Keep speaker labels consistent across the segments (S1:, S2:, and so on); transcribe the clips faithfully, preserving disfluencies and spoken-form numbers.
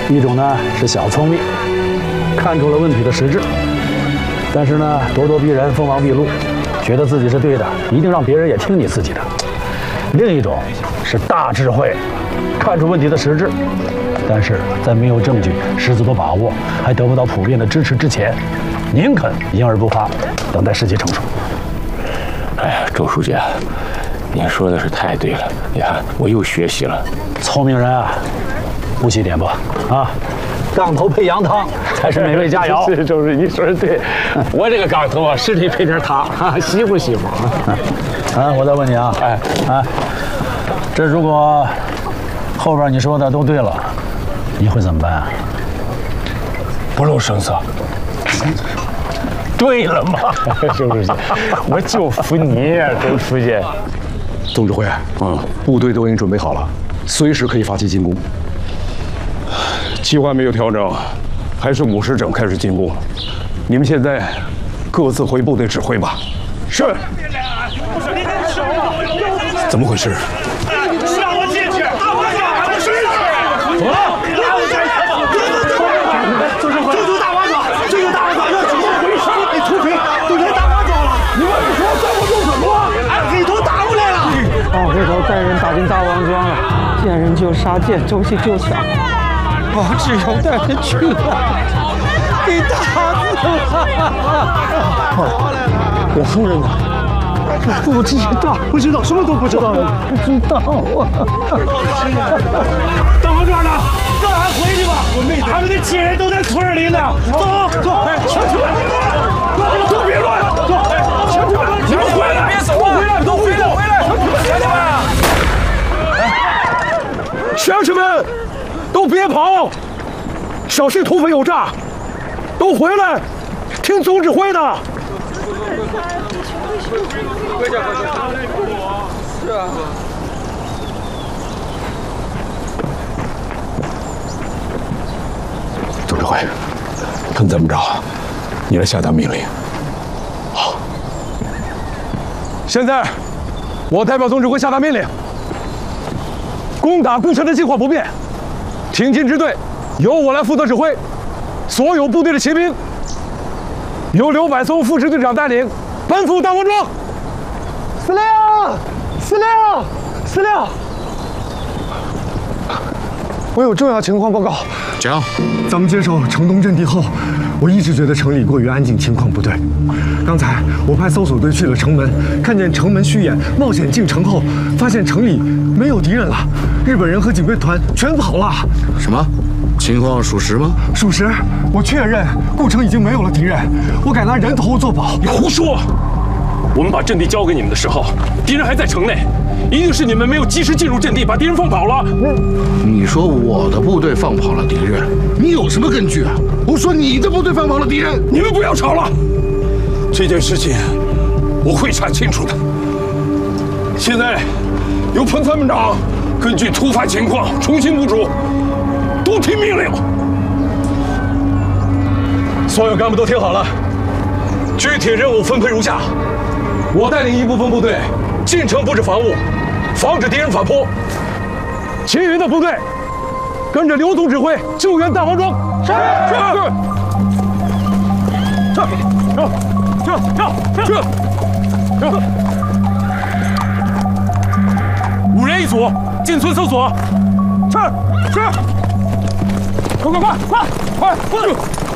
S1: 一种呢是小聪明，看出了问题的实质，但是呢咄咄逼人、锋芒毕露，觉得自己是对的，一定让别人也听你自己的。另一种是大智慧，看出问题的实质，但是在没有证据、十足的把握，还得不到普遍的支持之前，宁肯隐而不发，等待时机成熟。
S2: 哎呀，周书记，您说的是太对了，你看我又学习了。
S1: 聪明人啊，不惜点拨啊，杠头配羊汤才是美味佳肴。
S2: 是周书记，你说的对，我这个杠头啊，是得配点汤，啊，稀乎稀乎。
S1: 啊，我再问你啊，哎哎，这如果后边你说的都对了，你会怎么办啊？
S2: 不露声色。对了嘛，周书记，我就服你呀，周书记。
S3: 总指挥，嗯，部队都已经准备好了，随时可以发起进攻。
S4: 计划没有调整，还是五时整开始进攻。你们现在各自回部队指挥吧。是。怎么回事？
S5: 让我进去！大王嫂，我谁去？
S4: 走了。
S5: 这就是大王嫂，这就是大王嫂，要怎么回事？你土匪都来大王嫂了！你们不说在我做什么？俺黑头打过来了。
S6: 俺黑头带人打进大王庄了，见人就杀，见东西就抢。我只有带人去了，给打死了。我夫人呢？不知道，
S5: 不知道，什么都不知道，
S6: 不知道啊！
S5: 大王庄呢？让俺回去吧！我妹他们的亲人都在村里呢。走走，哎，全去！都别乱，走，全去！你们回来，别走啊！回来，都回来，回来！
S4: 乡亲们，都别跑，小心土匪有诈！都回来，听总指挥的。
S6: 是啊。
S4: 总指挥，看怎么着，你来下达命令。好。现在，我代表总指挥下达命令：攻打故城的计划不变，挺进支队由我来负责指挥，所有部队的骑兵由刘百松副支队长带领奔赴大王庄。
S6: 司令，司令，司令，
S7: 我有重要情况报告。
S3: 讲。
S7: 咱们接手城东阵地后，我一直觉得城里过于安静，情况不对。刚才我派搜索队去了城门，看见城门虚掩，冒险进城后，发现城里没有敌人了，日本人和警备团全跑了。
S3: 什么？情况属实吗？
S7: 属实，我确认故城已经没有了敌人，我敢拿人头做保。
S4: 你胡说！我们把阵地交给你们的时候，敌人还在城内，一定是你们没有及时进入阵地，把敌人放跑了。
S3: 你说我的部队放跑了敌人，你有什么根据啊？我说你的部队放跑了敌人，
S4: 你们不要吵了。这件事情我会查清楚的。现在由彭参谋长根据突发情况重新部署，都听命令。所有干部都听好了，具体任务分配如下：我带领一部分部队进城布置防务，防止敌人反扑；其余的部队跟着刘总指挥救援大王庄。是是。撤撤撤撤撤撤！五人一组进村搜索。撤撤！快快快快快快！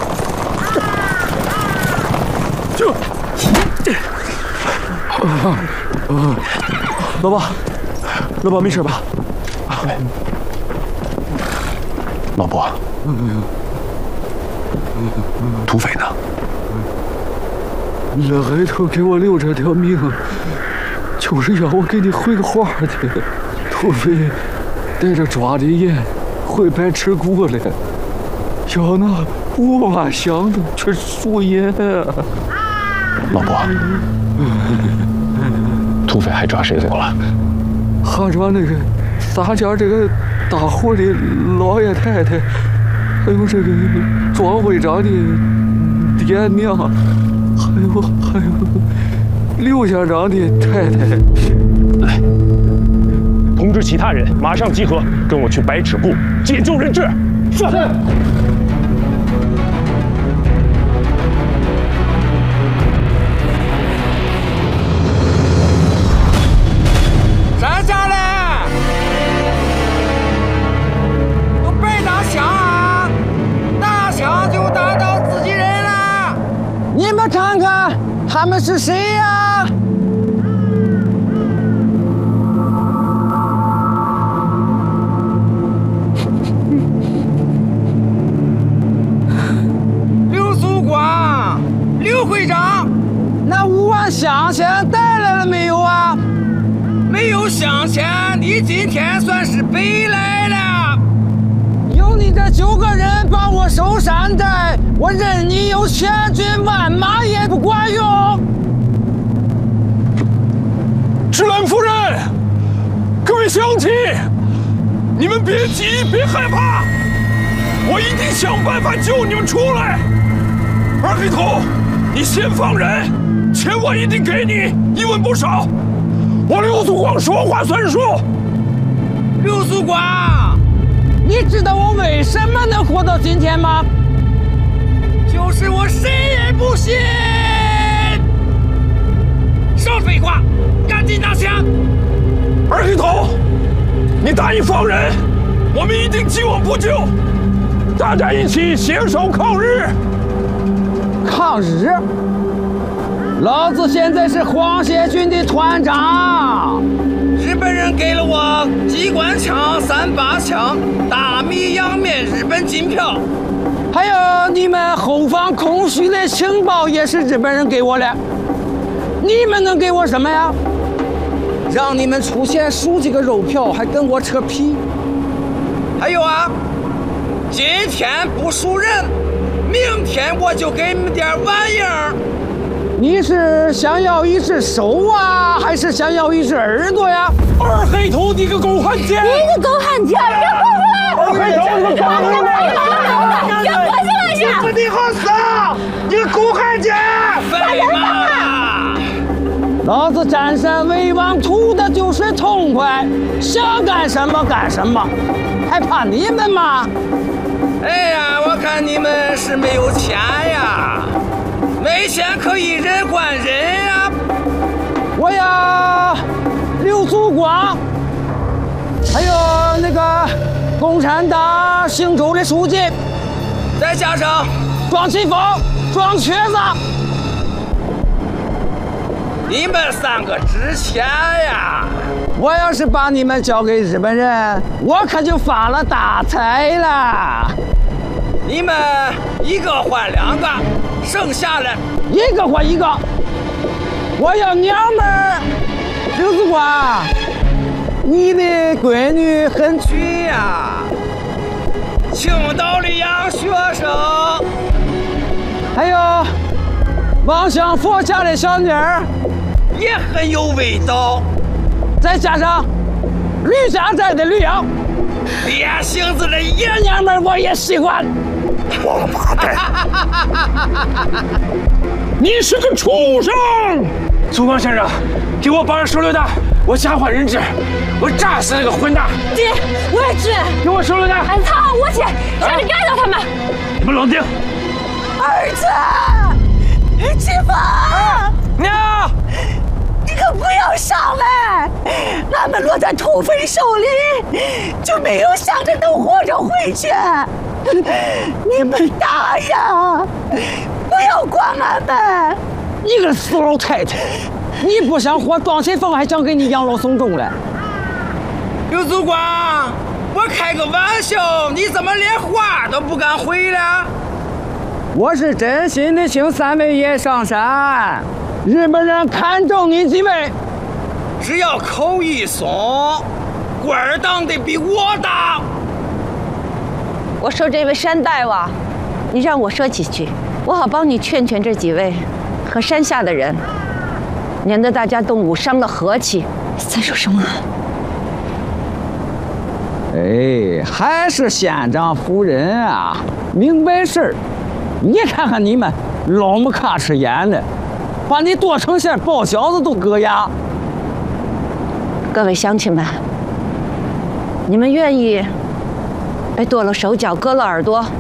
S4: 就就。
S7: 老爸，老爸没事吧？
S4: 老伯，土匪呢？
S6: 那黑头给我留这条命，就是要我给你回个话的。土匪带着抓的人回白吃过了，要那五万箱的全输赢啊！
S4: 老伯，土匪还抓谁走了？
S6: 还抓那个咱家这个大伙的老爷太太，还有这个庄会长的爹娘，还有还有刘县长的太太。
S4: 来，通知其他人马上集合，跟我去白纸部解救人质。是。
S5: 是。
S6: 站下来！都别打枪啊！打枪就打到自己人了。你们看看，他们是谁呀？刘宿光，刘会长，那五万香钱带来了没有啊？没有香钱，你今天算是白来了。有你这九个人帮我守山寨，我任你有千军万马也不管用。
S4: 芷兰夫人，各位乡亲，你们别急，别害怕，我一定想办法救你们出来。二黑头，你先放人，钱我一定给你，一文不少。我刘宿光说话算数。
S6: 刘宿光，你知道我为什么能活到今天吗？就是我谁也不信。少废话，赶紧拿枪！
S4: 二黑头，你答应放人，我们一定既往不咎，大家一起携手抗日。
S6: 抗日？老子现在是皇协军的团长，日本人给了我机关枪、三八枪、大米洋面日本金票，还有你们后方空虚的情报也是日本人给我的。你们能给我什么呀？让你们出钱数几个肉票，还跟我扯皮。还有啊，今天不赎人，明天我就给你们点玩意儿。你是想要一只手啊，还是想要一只耳朵呀？
S4: 二黑头，你个狗汉奸！
S8: 你个狗汉奸！
S4: 二黑头，你个狗汉奸！
S8: 给我过去了！
S6: 你好死！你个狗汉奸！废话！老子占山为王，图的就是痛快，想干什么干什么，还怕你们吗？哎呀，我看你们是没有钱呀！没钱可以人换人啊！我呀，刘宿光，还有那个共产党姓周的书记，再加上庄奇峰、庄瘸子，你们三个值钱呀！我要是把你们交给日本人，我可就发了大财了。你们一个换两个，剩下的一个换一个。我要娘们儿，刘宿光，你的闺女很娶呀，青岛的洋学生，还有望乡佛家的小妮儿，也很有味道。再加上吕家寨的吕阳，烈性子的爷娘们我也喜欢。
S4: 王八蛋！你是个畜生！
S5: 宿光先生，给我绑上手榴弹，我假换人质，我炸死那个混蛋！
S8: 爹，我也去。
S5: 给我手榴弹！
S8: 俺操，我去，上去干掉他们！
S5: 你们冷静。
S8: 儿子，启峰，
S5: 娘，
S8: 你可不要上来！俺们落在土匪手里，就没有想着能活着回去。你们打呀！不要管俺们！
S6: 你个死老太太，你不想活，庄启峰还想给你养老送终了。刘宿光，我开个玩笑，你怎么连话都不敢回了？我是真心的请三位爷上山，日本人看中你几位，只要口一松，官儿当得比我大。
S8: 我说这位山大王，你让我说几句，我好帮你劝劝这几位和山下的人，免得大家动武伤了和气。在说什么？
S6: 哎，还是县长夫人啊，明白事儿。你看看你们老么卡吃盐的，把你剁成馅包饺子都硌牙。
S8: 各位乡亲们，你们愿意
S9: 被剁了手脚，割了耳朵，